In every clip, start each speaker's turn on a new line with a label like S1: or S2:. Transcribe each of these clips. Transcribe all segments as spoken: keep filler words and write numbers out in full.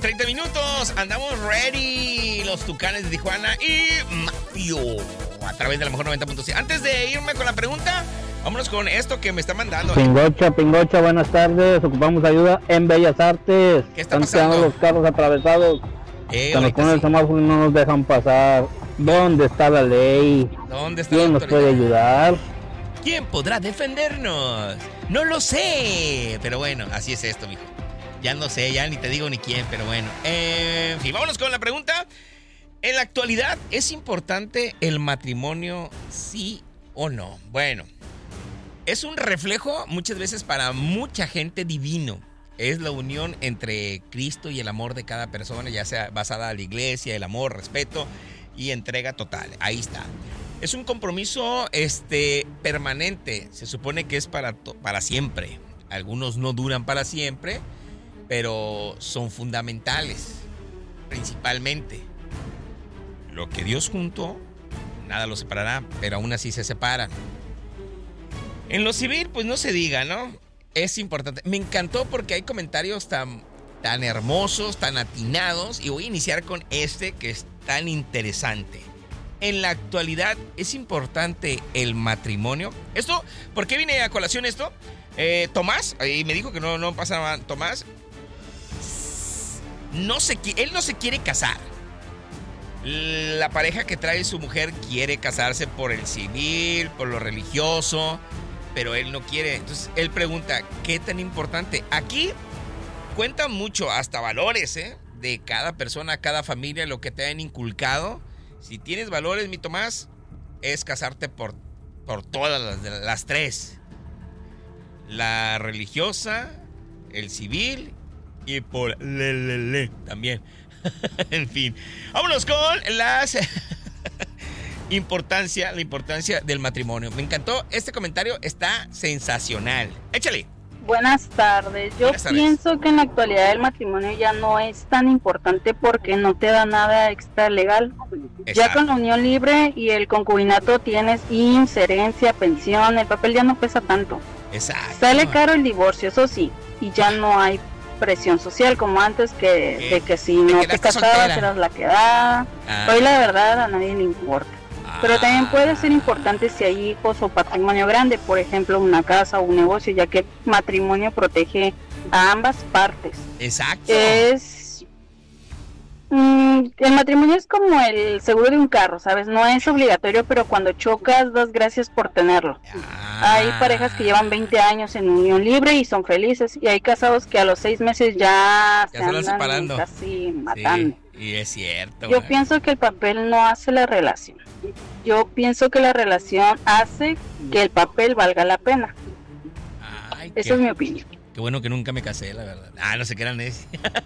S1: treinta minutos. Andamos ready. Los Tucanes de Tijuana y Mafio a través de la mejor noventa punto siete. Antes de irme con la pregunta, vámonos con esto que me está mandando.
S2: Pingocha, Pingocha, buenas tardes. Ocupamos ayuda en Bellas Artes.
S1: ¿Qué está
S2: Están
S1: pasando?
S2: quedando los carros atravesados.
S1: Eh,
S2: Se nos pone el
S1: sí.
S2: semáforo y no nos dejan pasar. ¿Dónde está la ley?
S1: ¿Dónde está la
S2: ¿Quién nos
S1: autoridad?
S2: puede ayudar?
S1: ¿Quién podrá defendernos? No lo sé. Pero bueno, así es esto, mijo. Ya no sé, ya ni te digo ni quién, pero bueno. Eh, en fin, vámonos con la pregunta. En la actualidad, ¿es importante el matrimonio, sí o no? Bueno, es un reflejo muchas veces para mucha gente divino. Es la unión entre Cristo y el amor de cada persona, ya sea basada en la iglesia, el amor, respeto y entrega total. Ahí está. Es un compromiso este, permanente. Se supone que es para, to- para siempre. Algunos no duran para siempre, pero son fundamentales. Principalmente, lo que Dios juntó, nada los separará, pero aún así se separan. En lo civil, pues no se diga, ¿no? Es importante. Me encantó porque hay comentarios tan, tan hermosos, tan atinados, y voy a iniciar con este que es tan interesante. En la actualidad, ¿es importante el matrimonio? Esto, ¿por qué viene a colación esto? Eh, Tomás, y me dijo que no, no pasaba Tomás, no se, qui- él no se quiere casar. La pareja que trae su mujer quiere casarse por el civil, por lo religioso, pero él no quiere. Entonces él pregunta, ¿qué tan importante? Aquí cuenta mucho, hasta valores, ¿eh? De cada persona, cada familia, lo que te han inculcado. Si tienes valores, mi Tomás, es casarte por, por todas las, las tres. La religiosa, el civil y por le, le, le, también. En fin, vámonos con las importancia, la importancia del matrimonio. Me encantó este comentario, está sensacional. Échale.
S3: Buenas tardes. Yo
S1: Buenas tardes.
S3: pienso que en la actualidad el matrimonio ya no es tan importante porque no te da nada extra legal. Ya
S1: Exacto.
S3: con la unión libre y el concubinato tienes I M S S, herencia, pensión, el papel ya no pesa tanto.
S1: Exacto.
S3: Sale caro el divorcio, eso sí, y ya no hay presión social como antes que
S1: ¿Qué?
S3: de que si
S1: Te
S3: no te
S1: quedaste
S3: casabas
S1: soltera.
S3: eras la quedada.
S1: Ah.
S3: Hoy la verdad a nadie le importa. Pero también puede ser
S1: Ah.
S3: importante si hay hijos o patrimonio grande, por ejemplo una casa o un negocio, ya que el matrimonio protege a ambas partes.
S1: Exacto.
S3: Es mm, el matrimonio es como el seguro de un carro, ¿sabes? No es obligatorio, pero cuando chocas das gracias por tenerlo.
S1: Ah.
S3: Hay parejas que llevan veinte años en unión libre y son felices, y hay casados que a los seis meses ya,
S1: Ya
S3: se
S1: se van
S3: andan
S1: separando.
S3: casi matando.
S1: Sí, y es cierto.
S3: Yo
S1: güey.
S3: pienso que el papel no hace la relación. Yo pienso que la relación hace que el papel valga la pena.
S1: Ay,
S3: Esa
S1: qué,
S3: es mi opinión.
S1: qué bueno que nunca me casé, la verdad. Ah, no sé qué eran ese.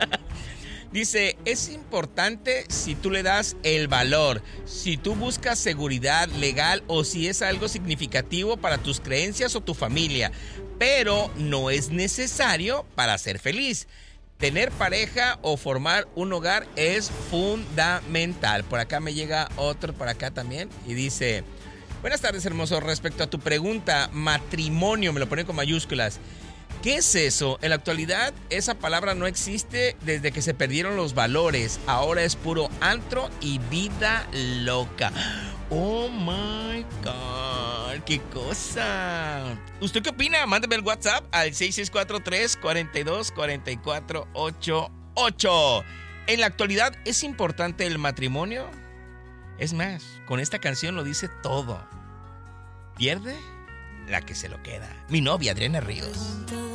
S1: Dice, es importante si tú le das el valor, si tú buscas seguridad legal o si es algo significativo para tus creencias o tu familia, pero no es necesario para ser feliz. Tener pareja o formar un hogar es fundamental. Por acá me llega otro, por acá también, y dice, buenas tardes, hermoso, respecto a tu pregunta, matrimonio, me lo pone con mayúsculas. ¿Qué es eso? En la actualidad esa palabra no existe desde que se perdieron los valores. Ahora es puro antro y vida loca. Oh my God, qué cosa. ¿Usted qué opina? Mándame el WhatsApp al seis seis cuatro, tres cuatro dos, cuatro cuatro ocho ocho. En la actualidad, ¿es importante el matrimonio? Es más, con esta canción lo dice todo. Pierde la que se lo queda. Mi novia, Adriana Ríos.